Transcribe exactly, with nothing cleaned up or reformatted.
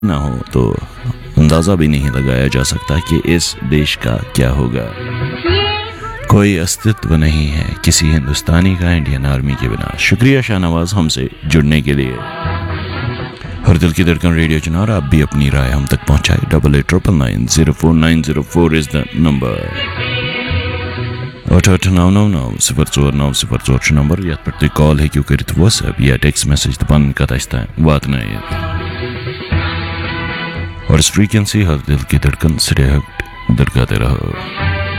ना हो तो अंदाज़ा भी नहीं लगाया जा सकता कि इस देश का क्या होगा। कोई अस्तित्व नहीं है किसी हिंदुस्तानी का इंडियन आर्मी के बिना। शुक्रिया शाहनवाज हमसे जुड़ने के लिए। हर दिल की धड़कन रेडियो चुनाव, आप भी अपनी राय हम तक पहुंचाए। Double eight triple nine zero four nine zero four is the number. अठ अठ नौ नौ नौ सिफर चोर नौ सिफर चोर नंबर यथ पे कॉल है क्यों करित व्हाट्सएप या टेक्स्ट मैसेज पन कता वात और इस फ्रीक्वेंसी हर दिल की धड़कन से दरगाते रहो।